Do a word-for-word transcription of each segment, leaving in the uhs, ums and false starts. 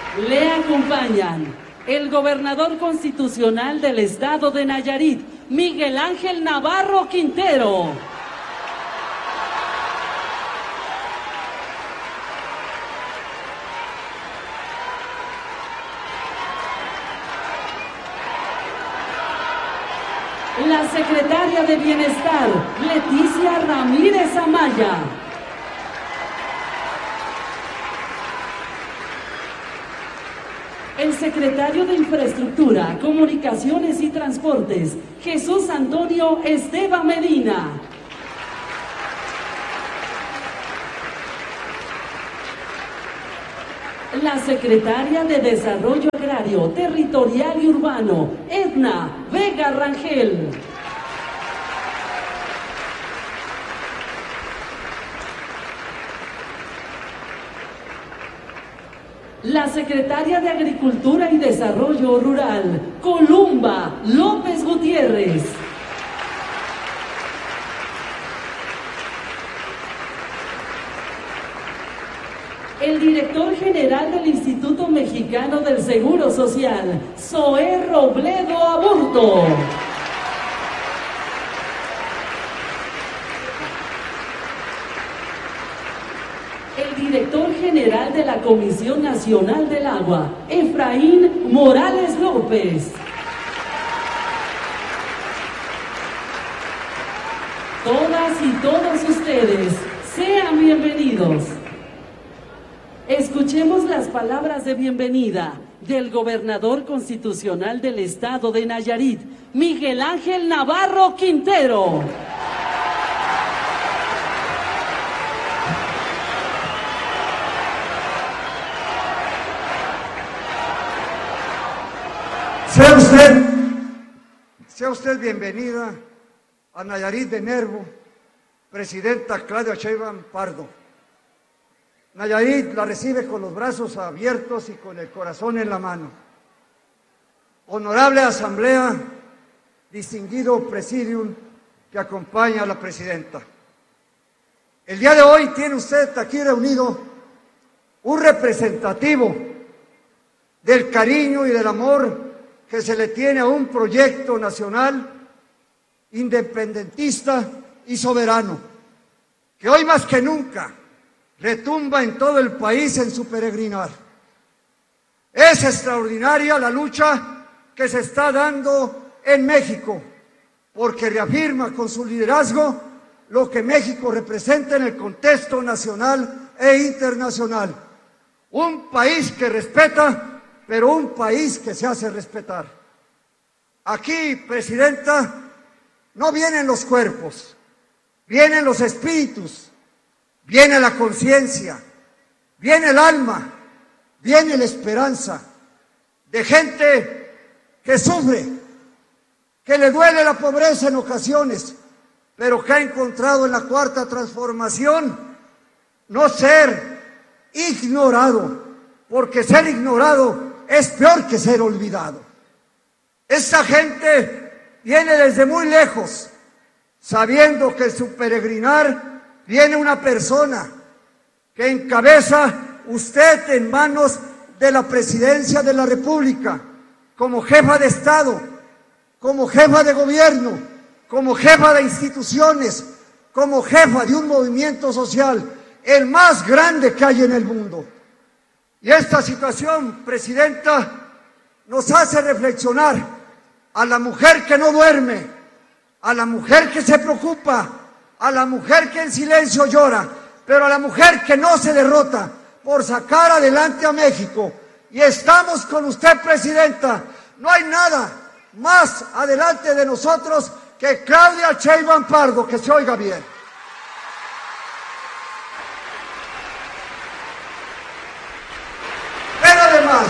Le acompañan el gobernador constitucional del estado de Nayarit, Miguel Ángel Navarro Quintero. La secretaria de Bienestar, Leticia Ramírez Amaya. El secretario de Infraestructura, Comunicaciones y Transportes, Jesús Antonio Esteban Medina. La secretaria de Desarrollo Agrario, Territorial y Urbano, Edna Vega Rangel. La secretaria de Agricultura y Desarrollo Rural, Columba López Gutiérrez. El director general del Instituto Mexicano del Seguro Social, Zoé Robledo Aburto. El director general de la Comisión Nacional del Agua, Efraín Morales López. Todas y todos ustedes, sean bienvenidos. Escuchemos las palabras de bienvenida del gobernador constitucional del estado de Nayarit, Miguel Ángel Navarro Quintero. Sea usted, sea usted bienvenida a Nayarit de Nervo, presidenta Claudia Sheinbaum Pardo. Nayarit la recibe con los brazos abiertos y con el corazón en la mano. Honorable Asamblea, distinguido Presidium que acompaña a la Presidenta. El día de hoy tiene usted aquí reunido un representativo del cariño y del amor que se le tiene a un proyecto nacional independentista y soberano, que hoy más que nunca retumba en todo el país en su peregrinar. Es extraordinaria la lucha que se está dando en México, porque reafirma con su liderazgo lo que México representa en el contexto nacional e internacional. Un país que respeta, pero un país que se hace respetar. Aquí, Presidenta, no vienen los cuerpos, vienen los espíritus. Viene la conciencia, viene el alma, viene la esperanza de gente que sufre, que le duele la pobreza en ocasiones, pero que ha encontrado en la cuarta transformación no ser ignorado, porque ser ignorado es peor que ser olvidado. Esta gente viene desde muy lejos, sabiendo que su peregrinar viene una persona que encabeza usted en manos de la Presidencia de la República, como jefa de Estado, como jefa de gobierno, como jefa de instituciones, como jefa de un movimiento social, el más grande que hay en el mundo. Y esta situación, Presidenta, nos hace reflexionar a la mujer que no duerme, a la mujer que se preocupa, a la mujer que en silencio llora, pero a la mujer que no se derrota por sacar adelante a México. Y estamos con usted, Presidenta. No hay nada más adelante de nosotros que Claudia Sheinbaum Pardo, que se oiga bien. Pero además,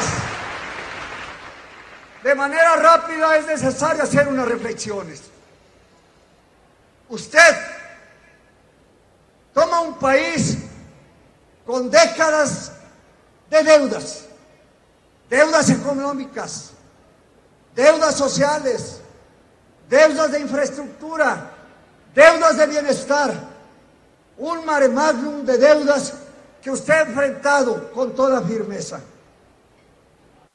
de manera rápida es necesario hacer unas reflexiones. Usted toma un país con décadas de deudas, deudas económicas, deudas sociales, deudas de infraestructura, deudas de bienestar, un mare magnum de deudas que usted ha enfrentado con toda firmeza.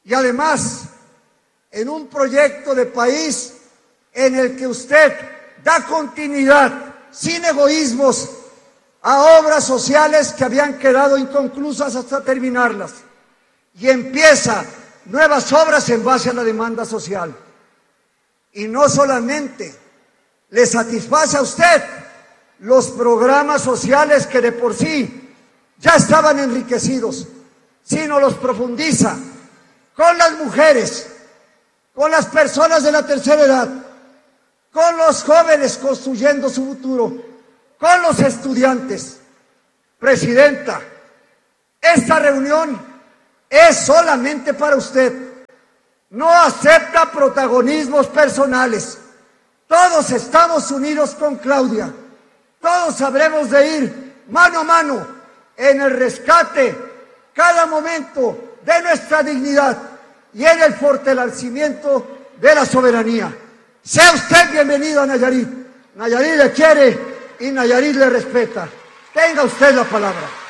y además en un proyecto de país en el que usted da continuidad, sin egoísmos, a obras sociales que habían quedado inconclusas hasta terminarlas, y empieza nuevas obras en base a la demanda social. Y no solamente le satisface a usted los programas sociales que de por sí ya estaban enriquecidos, sino los profundiza con las mujeres, con las personas de la tercera edad, con los jóvenes construyendo su futuro, con los estudiantes. Presidenta, esta reunión es solamente para usted. No acepta protagonismos personales. Todos estamos unidos con Claudia. Todos habremos de ir mano a mano en el rescate, cada momento, de nuestra dignidad y en el fortalecimiento de la soberanía. Sea usted bienvenido a Nayarit. Nayarit le quiere y Nayarit le respeta. Tenga usted la palabra.